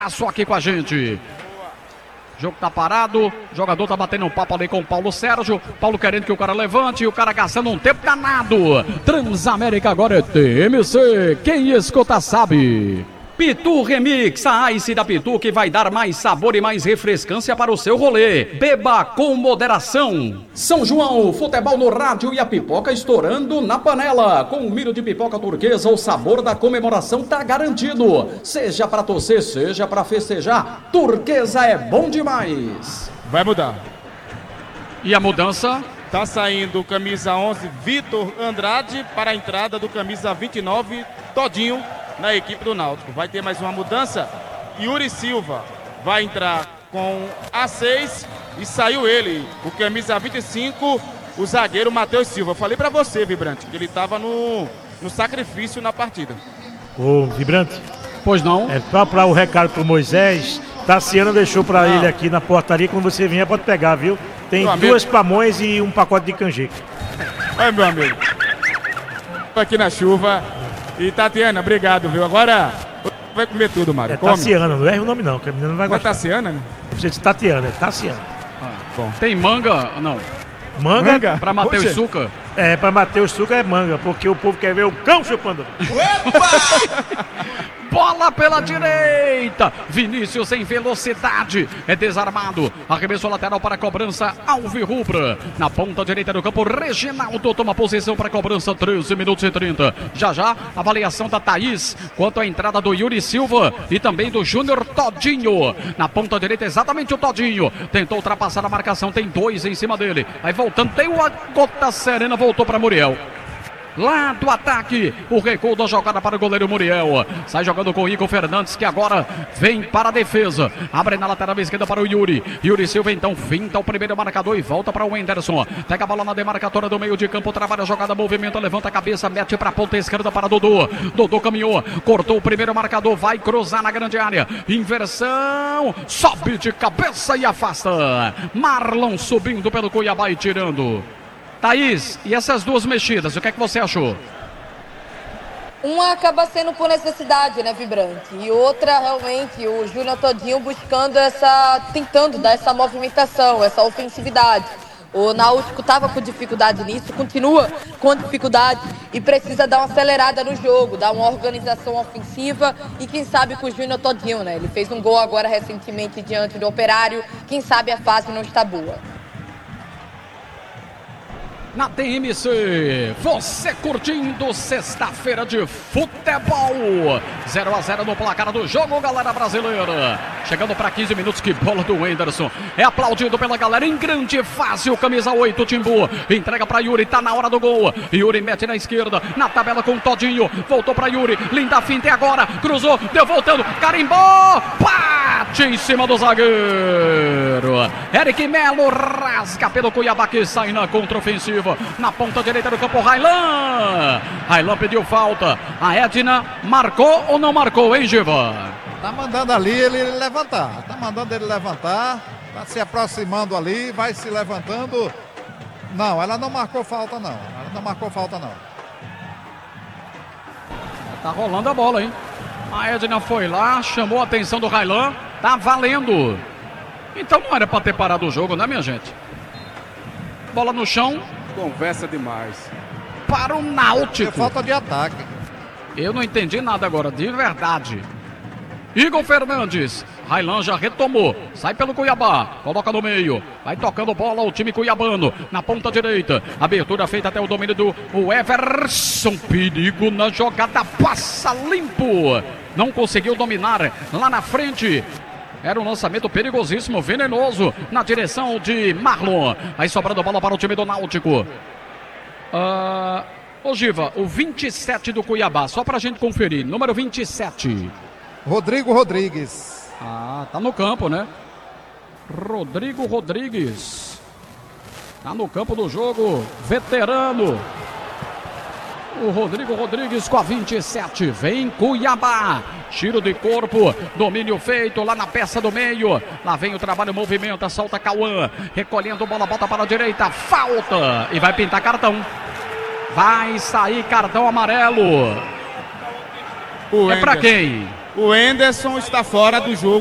Só aqui com a gente. O jogo tá parado, o jogador tá batendo um papo ali com o Paulo Sérgio. Paulo querendo que o cara levante e o cara gastando um tempo danado. Transamérica agora é TMC, quem escuta sabe. Pitu Remix, a Ice da Pitu que vai dar mais sabor e mais refrescância para o seu rolê. Beba com moderação. São João, futebol no rádio e a pipoca estourando na panela. Com o milho de pipoca turquesa, o sabor da comemoração tá garantido. Seja para torcer, seja para festejar, turquesa é bom demais. Vai mudar. E a mudança? Tá saindo camisa 11, Vitor Andrade, para a entrada do camisa 29, Todinho, na equipe do Náutico. Vai ter mais uma mudança. Yuri Silva vai entrar com A6 e saiu ele, o camisa 25, o zagueiro Matheus Silva. Falei pra você, Vibrante, que ele tava no sacrifício na partida. Ô, Vibrante. Pois não. É para o recado pro Moisés. Tassiano deixou para ele aqui na portaria. Quando você vier, pode pegar, viu? Tem duas pamonhas e um pacote de canjica. Oi, meu amigo. Tô aqui na chuva. E Tatiana, obrigado, viu? Agora vai comer tudo, Mário. É Tassiana, não erra o nome não, que a menina não vai gostar. É Tassiana, né? Você disse Tatiana, é Tassiana. Bom. Tem manga? Não. Manga? Pra Matheus Suca? É, pra Matheus Suca é manga, porque o povo quer ver o cão chupando. Bola pela direita, Vinícius em velocidade, é desarmado, arremesso lateral para a cobrança alvirrubra, na ponta direita do campo, Reginaldo toma posição para a cobrança, 13 minutos e 30, já, avaliação da Thaís, quanto à entrada do Yuri Silva e também do Júnior Todinho, na ponta direita exatamente o Todinho, tentou ultrapassar a marcação, tem dois em cima dele, aí voltando, tem uma gota serena, voltou para Muriel. Lá do ataque, o recuo da jogada para o goleiro Muriel. Sai jogando com o Igor Fernandes, que agora vem para a defesa. Abre na lateral esquerda para o Yuri. Yuri Silva então finta o primeiro marcador e volta para o Wenderson. Pega a bola na demarcatória do meio de campo, trabalha a jogada, movimenta, levanta a cabeça, mete para a ponta esquerda para Dodô. Dodô caminhou, cortou o primeiro marcador, vai cruzar na grande área. Inversão, sobe de cabeça e afasta. Marlon subindo pelo Cuiabá e tirando. Thaís, e essas duas mexidas, o que é que você achou? Uma acaba sendo por necessidade, né, Vibrante? E outra, realmente, o Júnior Todinho buscando tentando dar essa movimentação, essa ofensividade. O Náutico estava com dificuldade nisso, continua com dificuldade e precisa dar uma acelerada no jogo, dar uma organização ofensiva e quem sabe com o Júnior Todinho, né? Ele fez um gol agora recentemente diante do Operário, quem sabe a fase não está boa. Na TMC, você curtindo sexta-feira de futebol, 0-0 no placar do jogo, galera brasileira, chegando para 15 minutos, que bola do Wenderson, é aplaudido pela galera em grande fase, o camisa 8, Timbu, entrega para Yuri, tá na hora do gol, Yuri mete na esquerda, na tabela com o Todinho, voltou para Yuri, linda finta e agora, cruzou, deu voltando, carimbou, bate em cima do zagueiro, Eric Melo rasga pelo Cuiabá que sai na contraofensiva. Na ponta direita do campo, Railan pediu falta. A Edna marcou ou não marcou, hein, Giva? Tá mandando ali ele levantar. Tá se aproximando ali, vai se levantando. Não, ela não marcou falta não. Tá rolando a bola, hein? A Edna foi lá, chamou a atenção do Railan. Tá valendo. Então não era pra ter parado o jogo, né, minha gente? Bola no chão. Conversa demais. Para o Náutico. É falta de ataque. Eu não entendi nada agora, de verdade. Igor Fernandes. Railan já retomou. Sai pelo Cuiabá. Coloca no meio. Vai tocando bola o time cuiabano. Na ponta direita. Abertura feita até o domínio do Everson. Perigo na jogada. Passa limpo. Não conseguiu dominar lá na frente. Era um lançamento perigosíssimo, venenoso, na direção de Marlon. Aí sobrando bola para o time do Náutico. Ô Giva, o 27 do Cuiabá, só pra gente conferir. Número 27. Rodrigo Rodrigues. Tá no campo, né? Rodrigo Rodrigues. Tá no campo do jogo, veterano. O Rodrigo Rodrigues com a 27, vem Cuiabá, tiro de corpo, domínio feito lá na peça do meio, lá vem o trabalho, movimenta, solta Cauã, recolhendo bola, bota para a direita, falta, e vai pintar cartão, vai sair cartão amarelo, é pra quem? O Enderson está fora do jogo